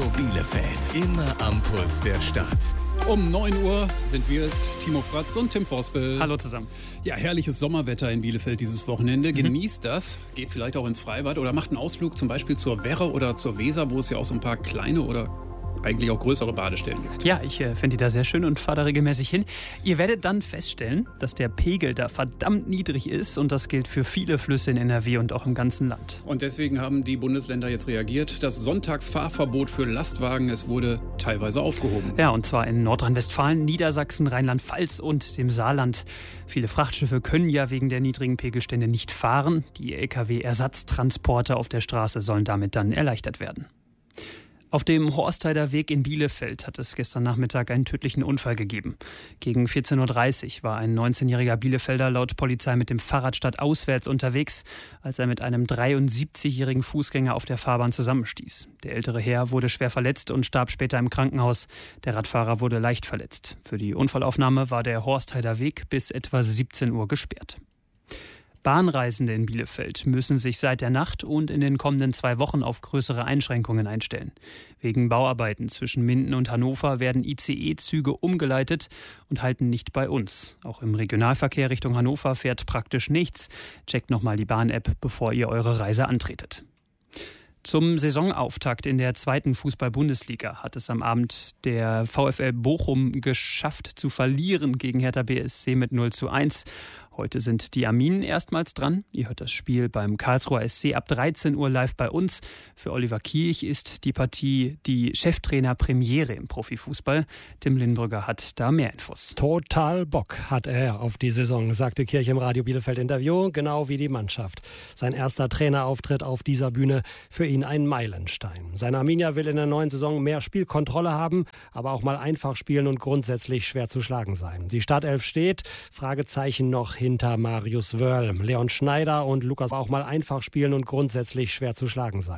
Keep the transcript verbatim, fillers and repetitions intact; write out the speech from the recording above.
Bielefeld, immer am Puls der Stadt. Um neun Uhr sind wir es, Timo Fratz und Tim Vosbel. Hallo zusammen. Ja, herrliches Sommerwetter in Bielefeld dieses Wochenende. Genießt mhm. das, geht vielleicht auch ins Freibad oder macht einen Ausflug zum Beispiel zur Werre oder zur Weser, wo es ja auch so ein paar kleine oder eigentlich auch größere Badestellen gibt. Ja, ich äh, finde die da sehr schön und fahre da regelmäßig hin. Ihr werdet dann feststellen, dass der Pegel da verdammt niedrig ist und das gilt für viele Flüsse in N R W und auch im ganzen Land. Und deswegen haben die Bundesländer jetzt reagiert. Das Sonntagsfahrverbot für Lastwagen, es wurde teilweise aufgehoben. Ja, und zwar in Nordrhein-Westfalen, Niedersachsen, Rheinland-Pfalz und dem Saarland. Viele Frachtschiffe können ja wegen der niedrigen Pegelstände nicht fahren. Die L K W-Ersatztransporte auf der Straße sollen damit dann erleichtert werden. Auf dem Horstheider Weg in Bielefeld hat es gestern Nachmittag einen tödlichen Unfall gegeben. Gegen vierzehn Uhr dreißig war ein neunzehnjähriger Bielefelder laut Polizei mit dem Fahrrad stadtauswärts unterwegs, als er mit einem dreiundsiebzigjährigen Fußgänger auf der Fahrbahn zusammenstieß. Der ältere Herr wurde schwer verletzt und starb später im Krankenhaus. Der Radfahrer wurde leicht verletzt. Für die Unfallaufnahme war der Horstheider Weg bis etwa siebzehn Uhr gesperrt. Bahnreisende in Bielefeld müssen sich seit der Nacht und in den kommenden zwei Wochen auf größere Einschränkungen einstellen. Wegen Bauarbeiten zwischen Minden und Hannover werden I C E-Züge umgeleitet und halten nicht bei uns. Auch im Regionalverkehr Richtung Hannover fährt praktisch nichts. Checkt nochmal die Bahn-App, bevor ihr eure Reise antretet. Zum Saisonauftakt in der zweiten Fußball-Bundesliga hat es am Abend der VfL Bochum geschafft zu verlieren gegen Hertha B S C mit null zu eins. Heute sind die Arminen erstmals dran. Ihr hört das Spiel beim Karlsruher S C ab dreizehn Uhr live bei uns. Für Oliver Kielich ist die Partie die Cheftrainer-Premiere im Profifußball. Tim Lindbrügger hat da mehr Infos. Total Bock hat er auf die Saison, sagte Kirch im Radio Bielefeld-Interview, genau wie die Mannschaft. Sein erster Trainerauftritt auf dieser Bühne, für ihn ein Meilenstein. Seine Arminia will in der neuen Saison mehr Spielkontrolle haben, aber auch mal einfach spielen und grundsätzlich schwer zu schlagen sein. Die Startelf steht, Fragezeichen noch hinter Marius Wörl. Leon Schneider und Lukas auch mal einfach spielen und grundsätzlich schwer zu schlagen sein.